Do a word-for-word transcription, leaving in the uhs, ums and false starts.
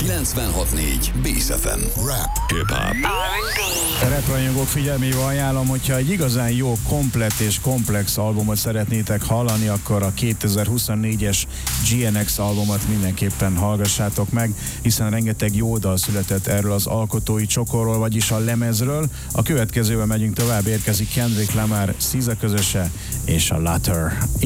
kilencvenhat négy Bész ef em. Rap, hip-hop. Repranyagok figyelmébe ajánlom, hogyha egy igazán jó, komplett és komplex albumot szeretnétek hallani, akkor a kétezer-huszonnégyes gé en iksz albumot mindenképpen hallgassátok meg, hiszen rengeteg jó dal született erről az alkotói csokorról, vagyis a lemezről. A következőben megyünk tovább, érkezik Kendrick Lamar, es zé á közöse és a Latter.